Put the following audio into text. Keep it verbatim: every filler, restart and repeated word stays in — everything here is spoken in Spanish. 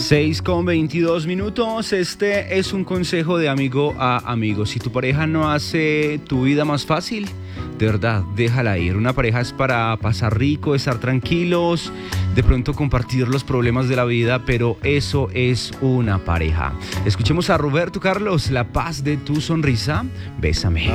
seis con veintidós minutos. Este es un consejo de amigo a amigo. Si tu pareja no hace tu vida más fácil, de verdad, déjala ir. Una pareja es para pasar rico, estar tranquilos, de pronto compartir los problemas de la vida, pero eso es una pareja. Escuchemos a Roberto Carlos, La paz de tu sonrisa. Bésame.